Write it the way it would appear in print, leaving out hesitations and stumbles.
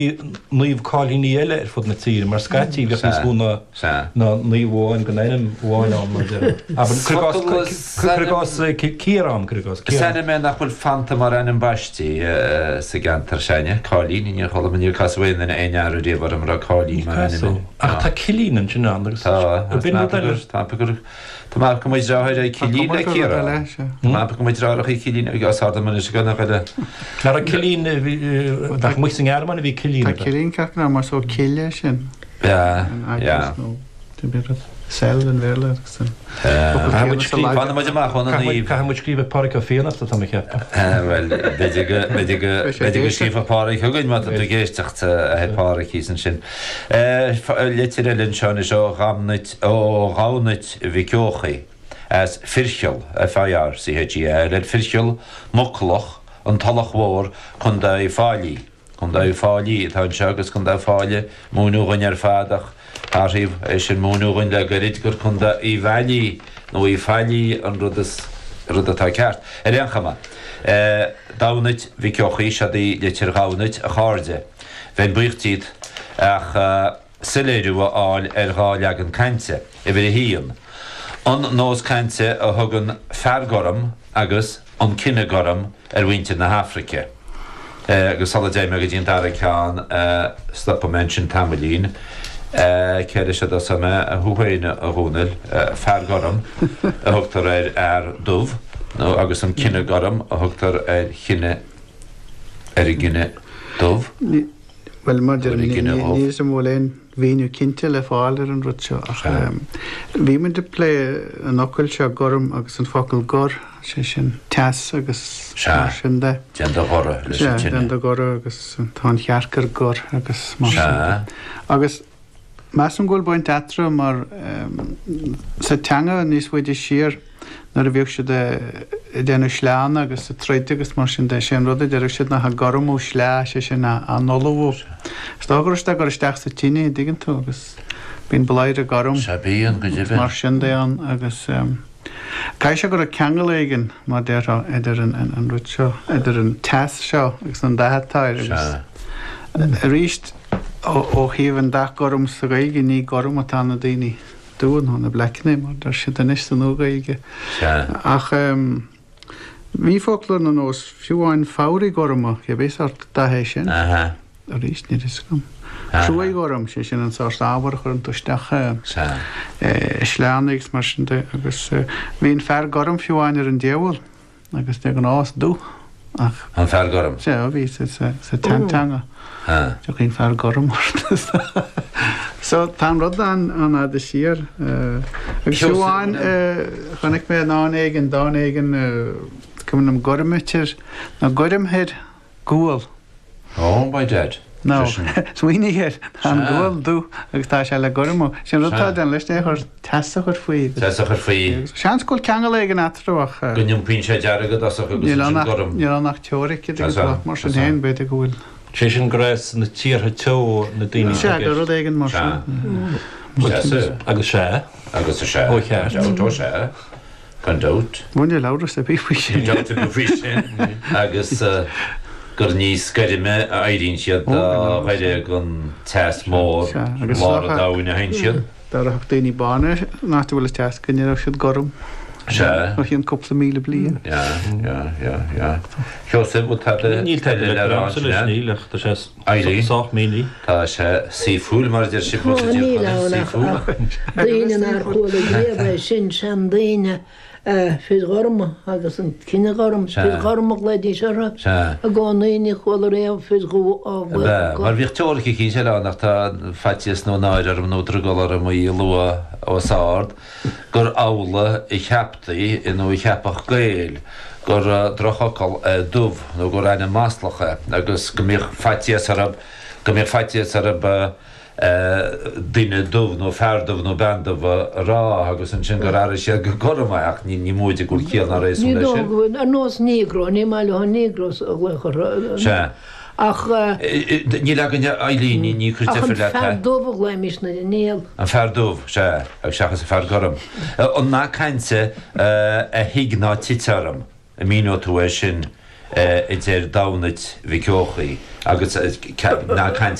Nuomh cáilíní eile ar fud na tíre mar scatí bheith níos mú na nuomhháin go éanam bháin an mar de. Crugás cíarán crugás. Sena mé nach bhfuil fanta mar an baistí sa gantar senne, cáilíní ní chola maniu casbhain na éinearú díomhar am ra cáilíní mar anime. Ach tá cilín an sin agus. Tá má go muid ráid é cilín le cíara. Má go muid ráach í cilín agus áda man is gana gaile. Nar a cilín bach mu sin airman a bhí cilín. Tá cilín ceachna mar só ciile sin. Ja. Sel an bhéile agus sin. Fanna muid amach chuna naíomh. Ca muid scríbh páric a féanach tá me cheappa. Well, beidir go scríomh páric thugain má do géisteach a páric hí san sin. Litir eilinn seán is ó gánaid bhí ceochaí as fircheal a fáar CHG le fircheal moclach an talach mhór chun da fáilí. Chun da fáilí tá an seagus chun da fáile múnúgan ar fádach Arif sin múnúgan le gorid gur chun da í bhailí nó í fáilí an rud atá ceart. An chama. Dánaid bhí ceochaí se litir gánaid a cháde. Bhein buchtíd ach siléirú áil ar gáil an cainte I bhí híon. An nós cainte a thugan feargoram agus an cinenne goram ar bhainte na Hafrice. Agus solidé me go dtíon dar ceán stop mention tamilín. Ceir se sama a thuhaine a húnil feargoram a thugtar ar dubh nó agus an cinenne goram a thugtar ar chinine ar I gine dubh. Well mar ní sem bhfuil víú cinnte le fáil ar an rutseo. Bhí me de lé an ocail se gorum agus an focail gor sé sin teas agus sin de. Deanda gora leis an tinine. Deanda gora agus tá chearcar gor agus mar. Agus Mas an ghfuil baint atra mar sa teanga níos bhfuidir siar nar a bhíoh si déanú sleán agus sa tréide agus mar sin de sin rud idir si na ha goramú slea sé sin an nolahú. Stáguriste gur isteach sa tíine digan tú agus bín bláid a goram mar sin de an agus cai se gur a ceangaléigen mar déir idir an rud seo idir an teas seo agus an dathetáir agus ríist ó híhann dach gorum sa gaige ní gorum a tána daoine dúin na blecne mar dar si an is an ógaige. Ach mí fólklur na nós fiúháin fáí goruma ge bésart dahééis sin a ríist ní is gom. Trúi gorum sé sin an sást áhar chur an tuisteach sleánnigs mar sin agus hín fear gorum fiúháin ar an déhil agus de an ás dú. An fear gorum? Sé a ví sa teanga. Jo cinn fear gorum. So tá rud an a de siar. Siúháin chunig mé dáigen cumn am gorumitir na gorimhead gúil. Oh, my dad. No, swinigir an gúil dú agus tá se le gorimú. Sin rutá den leis é chur teasta chur faoi. Teasta chur faoi. Seanscoil ceangaléigen atrúach. Gunnium pín sé dearagad as agus sin gorum. Ní nach teóric mar sin héin beidir gúil. Sé sin grés na tíortha teo na daoine. Se gur rud éigen mar agus sé. Agus sé. Ó cheart. Ó sé. Gan dót. Bhaine láras a bhí faoi sin. Dót a bhí sin. Agus gur níos scairime a éiríonn siad bhaide gon teas mór mar a dáin a hain siad. Dar a daoine bána náta bhfuil teas cinine siad gorum. Se. Ó híon cúpla míle bliain. Ja. Joseph, what happened? Níl teile le nílach tá sé 8 mílí. Tá sé sífúil mar idir si bú sífúil. Daoine ar chóla léabh sin sean daoine fid gorma agus an cinenne gorm fid gormach le dí sere a gánaí chola réamh fid go Mar bhíh teorcha cí sé nach tá fatias nó náid ar nó golar am í lua ó sáard gur ála I cheaptaí I nó I cheapach gail gur drochaáil dubh nó gur aine máslacha agus go mbeadh fatias arab duine dubh nó feardamh nó bandamh rá agus an sin gur air sé go goramach ní múide gur cíal na rééis lei sin. Ar nós nígró, ní máile an nígros a bhfuil Se. Ach ní legan élíní ní chu defir le. Ferdómh le mis na níl. An ferdómh se ag seachas a fergoram. An ná cainte a hiigná títarm a míó tú sin i dtéir dánaid bhí ceochaí agus ná